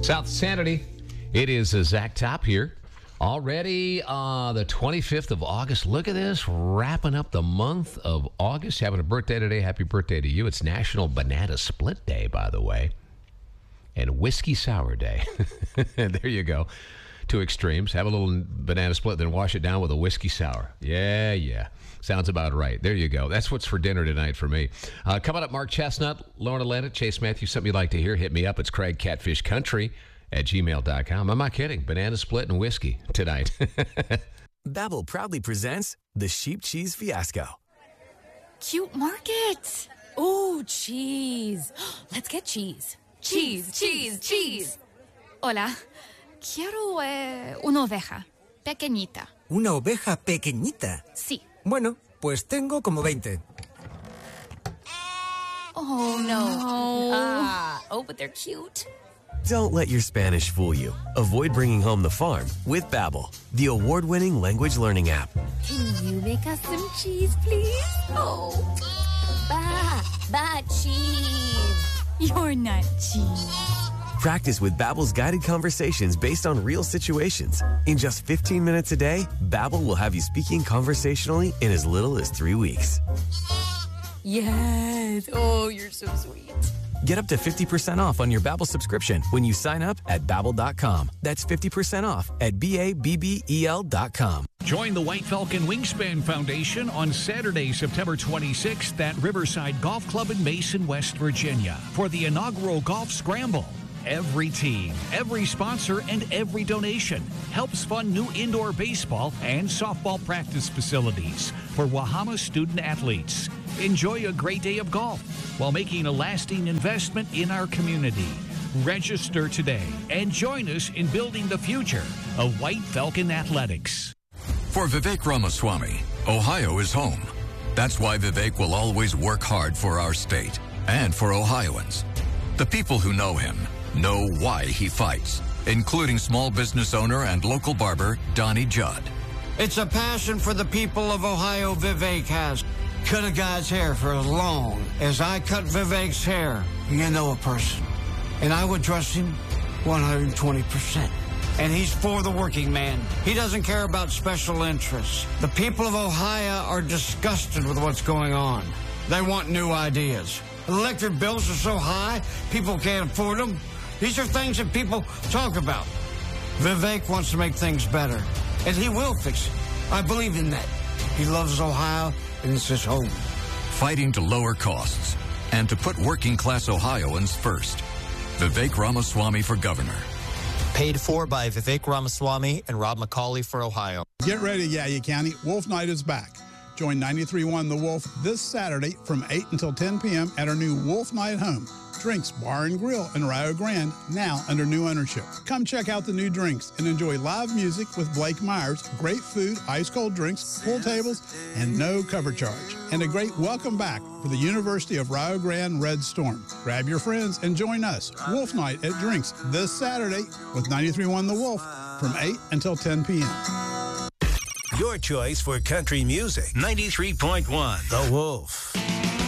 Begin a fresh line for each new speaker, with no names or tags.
South Sanity. It is Zach Top here. Already the 25th of August. Look at this. Wrapping up the month of August. Having a birthday today. Happy birthday to you. It's National Banana Split Day, by the way. And Whiskey Sour Day. There you go. Two extremes. Have a little banana split, then wash it down with a whiskey sour. Yeah. Sounds about right. There you go. That's what's for dinner tonight for me. Coming up, Mark Chestnut, Lauren Atlanta, Chase Matthews. Something you'd like to hear, hit me up. It's Craig Catfish Country at gmail.com. I'm not kidding. Banana split and whiskey tonight.
Babbel proudly presents the Sheep Cheese Fiasco.
Cute market. Ooh, cheese. Let's get cheese. Cheese. Hola. Quiero una oveja pequeñita.
¿Una oveja pequeñita?
Sí.
Bueno, pues tengo como 20.
Oh, no. But they're cute.
Don't let your Spanish fool you. Avoid bringing home the farm with Babbel, the award-winning language learning app.
Can you make us some cheese, please? Oh, cheese. You're not cheese.
Practice with Babbel's guided conversations based on real situations. In just 15 minutes a day, Babbel will have you speaking conversationally in as little as 3 weeks.
Yes. Oh, you're so sweet.
Get up to 50% off on your Babbel subscription when you sign up at Babbel.com. That's 50% off at BABBEL.com.
Join the White Falcon Wingspan Foundation on Saturday, September 26th at Riverside Golf Club in Mason, West Virginia for the inaugural Golf Scramble. Every team, every sponsor, and every donation helps fund new indoor baseball and softball practice facilities for Wahama student athletes. Enjoy a great day of golf while making a lasting investment in our community. Register today and join us in building the future of White Falcon Athletics.
For Vivek Ramaswamy, Ohio is home. That's why Vivek will always work hard for our state and for Ohioans. The people who know him know why he fights, including small business owner and local barber Donnie Judd.
It's a passion for the people of Ohio Vivek has. Cut a guy's hair for as long as I cut Vivek's hair. You know a person. And I would trust him 120%. And he's for the working man. He doesn't care about special interests. The people of Ohio are disgusted with what's going on. They want new ideas. Electric bills are so high, people can't afford them. These are things that people talk about. Vivek wants to make things better, and he will fix it. I believe in that. He loves Ohio, and it's his home.
Fighting to lower costs and to put working-class Ohioans first. Vivek Ramaswamy for governor.
Paid for by Vivek Ramaswamy and Rob McCauley for Ohio.
Get ready, Yaya County. Wolf Night is back. Join 93.1 The Wolf this Saturday from 8 until 10 p.m. at our new Wolf Night home. Drinks Bar and Grill in Rio Grande, now under new ownership. Come check out the new drinks and enjoy live music with Blake Myers, great food, ice-cold drinks, pool tables, and no cover charge. And a great welcome back for the University of Rio Grande Red Storm. Grab your friends and join us. Wolf Night at Drinks this Saturday with 93.1 The Wolf from 8 until 10 p.m.
Your choice for country music. 93.1 The Wolf.